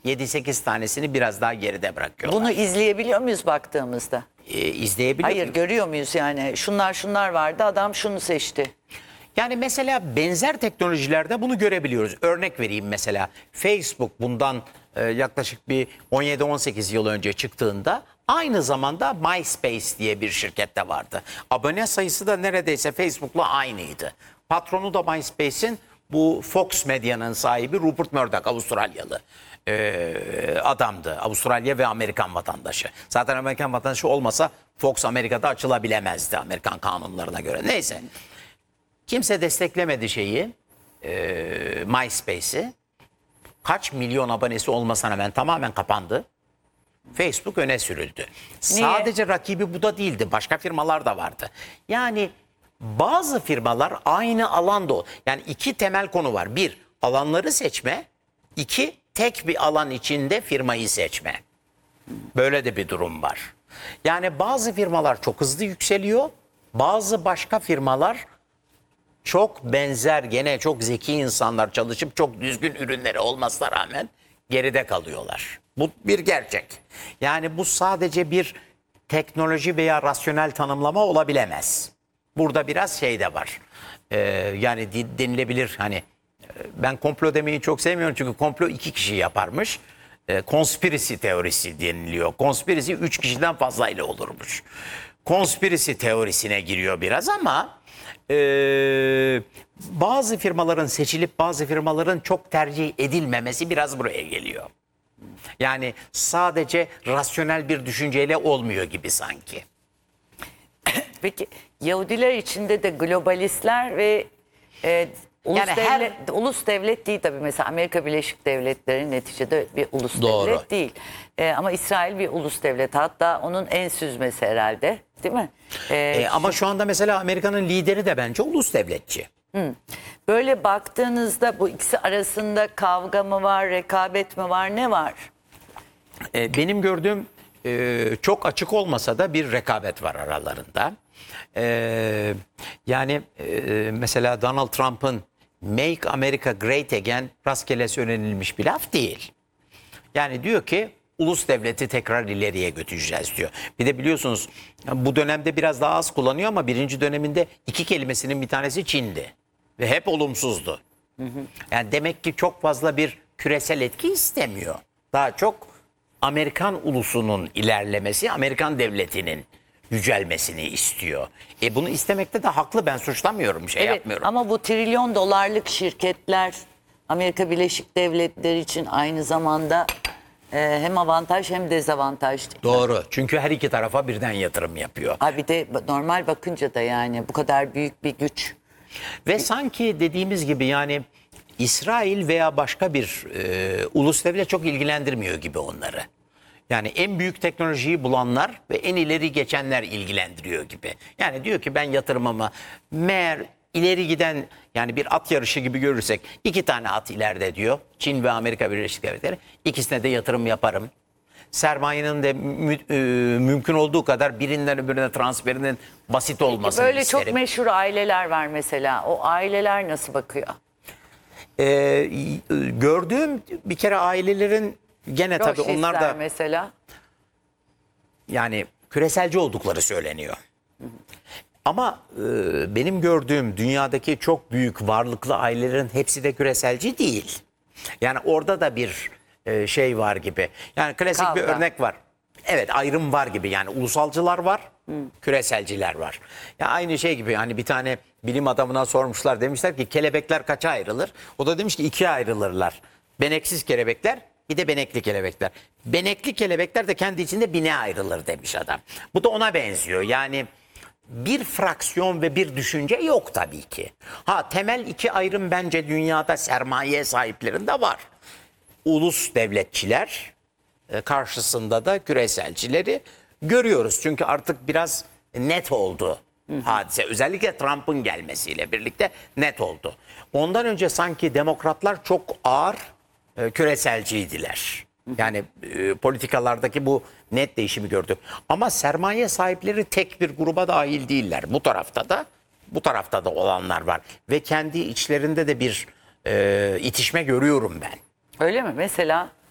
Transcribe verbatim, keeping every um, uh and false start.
yedi sekiz tanesini biraz daha geride bırakıyorlar. Bunu izleyebiliyor muyuz baktığımızda? e, izleyebiliyor Hayır, muyuz? görüyor muyuz yani? Şunlar şunlar vardı, adam şunu seçti. Yani mesela benzer teknolojilerde bunu görebiliyoruz. Örnek vereyim mesela. Facebook bundan e, yaklaşık bir on yedi on sekiz yıl önce çıktığında aynı zamanda MySpace diye bir şirkette vardı. Abone sayısı da neredeyse Facebook'la aynıydı. Patronu da MySpace'in bu Fox Medya'nın sahibi Rupert Murdoch, Avustralyalı e, adamdı. Avustralya ve Amerikan vatandaşı. Zaten Amerikan vatandaşı olmasa Fox Amerika'da açılabilemezdi Amerikan kanunlarına göre. Neyse. Kimse desteklemedi şeyi, e, MySpace'i. Kaç milyon abonesi olmasına rağmen tamamen kapandı. Facebook öne sürüldü. Niye? Sadece rakibi bu da değildi. Başka firmalar da vardı. Yani bazı firmalar aynı alanda. Yani iki temel konu var. Bir, alanları seçme. İki, tek bir alan içinde firmayı seçme. Böyle de bir durum var. Yani bazı firmalar çok hızlı yükseliyor. Bazı başka firmalar çok benzer, gene çok zeki insanlar çalışıp çok düzgün ürünleri olmasına rağmen geride kalıyorlar. Bu bir gerçek. Yani bu sadece bir teknoloji veya rasyonel tanımlama olabilemez. Burada biraz şey de var. Ee, yani denilebilir hani ben komplo demeyi çok sevmiyorum çünkü komplo iki kişi yaparmış. E, conspiracy teorisi deniliyor. Conspiracy üç kişiden fazlayla olurmuş. Conspiracy teorisine giriyor biraz ama e, bazı firmaların seçilip bazı firmaların çok tercih edilmemesi biraz buraya geliyor. Yani sadece rasyonel bir düşünceyle olmuyor gibi sanki. Peki Yahudiler içinde de globalistler ve e, ulus, Yani her- devlet, ulus devlet değil tabii, mesela Amerika Birleşik Devletleri neticede bir ulus Doğru. devlet değil. E, ama İsrail bir ulus devlet, hatta onun en süzmesi herhalde, değil mi? E, E, ama şu anda mesela Amerika'nın lideri de bence ulus devletçi. Böyle baktığınızda bu ikisi arasında kavga mı var, rekabet mi var, ne var? E, benim gördüğüm e, çok açık olmasa da bir rekabet var aralarında. E, yani e, mesela Donald Trump'ın Make America Great Again rastgele söylenilmiş bir laf değil. Yani diyor ki ulus devleti tekrar ileriye götüreceğiz diyor. Bir de biliyorsunuz bu dönemde biraz daha az kullanıyor ama birinci döneminde iki kelimesinin bir tanesi Çin'di. Ve hep olumsuzdu. Yani demek ki çok fazla bir küresel etki istemiyor. Daha çok Amerikan ulusunun ilerlemesi, Amerikan devletinin yücelmesini istiyor. E bunu istemekte de haklı, ben suçlamıyorum, şey Evet, yapmıyorum. ama bu trilyon dolarlık şirketler Amerika Birleşik Devletleri için aynı zamanda e, hem avantaj hem dezavantaj. Doğru, çünkü her iki tarafa birden yatırım yapıyor. Abi de normal bakınca da yani bu kadar büyük bir güç. Ve sanki dediğimiz gibi yani İsrail veya başka bir e, ulus devlet çok ilgilendirmiyor gibi onları. Yani en büyük teknolojiyi bulanlar ve en ileri geçenler ilgilendiriyor gibi. Yani diyor ki ben yatırımımı meğer ileri giden, yani bir at yarışı gibi görürsek iki tane at ileride diyor. Çin ve Amerika Birleşik Devletleri, ikisine de yatırım yaparım. Sermayenin de mü, e, mümkün olduğu kadar birinden öbürüne transferinin basit olmasını Böyle isterim. çok meşhur aileler var mesela. O aileler nasıl bakıyor? Ee, gördüğüm bir kere ailelerin gene tabii Rochester onlar da mesela. yani küreselci oldukları söyleniyor. Ama e, benim gördüğüm dünyadaki çok büyük varlıklı ailelerin hepsi de küreselci değil. Yani orada da bir e, şey var gibi. Yani klasik bir Kavga. örnek var. Evet, ayrım var gibi. Yani ulusalcılar var, küreselciler var. Ya aynı şey gibi, hani bir tane bilim adamına sormuşlar, demişler ki kelebekler kaça ayrılır? O da demiş ki ikiye ayrılırlar. Beneksiz kelebekler, bir de benekli kelebekler. Benekli kelebekler de kendi içinde bine ayrılır demiş adam. Bu da ona benziyor. Yani bir fraksiyon ve bir düşünce yok tabii ki. Ha, temel iki ayrım bence dünyada sermaye sahiplerinde var. Ulus devletçiler e, karşısında da küreselcileri görüyoruz. Çünkü artık biraz net oldu hadise. Özellikle Trump'ın gelmesiyle birlikte net oldu. Ondan önce sanki demokratlar çok ağır e, küreselciydiler. Yani e, politikalardaki bu net değişimi gördük. Ama sermaye sahipleri tek bir gruba dahil değiller. Bu tarafta da bu tarafta da olanlar var. Ve kendi içlerinde de bir e, itişme görüyorum ben. Öyle mi? Mesela